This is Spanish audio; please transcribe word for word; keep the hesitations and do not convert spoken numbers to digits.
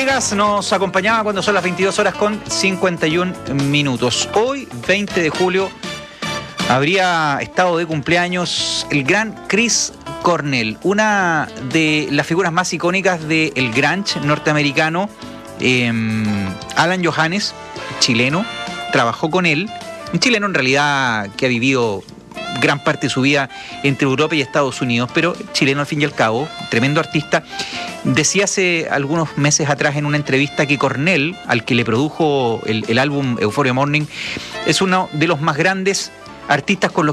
Venegas nos acompañaba cuando son las veintidós horas con cincuenta y un minutos. Hoy, veinte de julio, habría estado de cumpleaños el gran Chris Cornell, una de las figuras más icónicas del grunge norteamericano. Eh, Alan Johannes, chileno, trabajó con él, un chileno en realidad que ha vivido gran parte de su vida entre Europa y Estados Unidos, pero chileno al fin y al cabo, tremendo artista. Decía hace algunos meses atrás en una entrevista que Cornell, al que le produjo el, el álbum Euphoria Morning, es uno de los más grandes artistas con los